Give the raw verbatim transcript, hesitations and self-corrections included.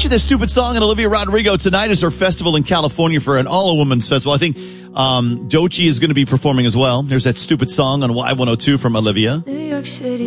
mentioned this stupid song, and Olivia Rodrigo tonight is her festival in California for an all-women's festival. I think um, Doechii is going to be performing as well. There's that stupid song on Y one oh two from Olivia. New York City.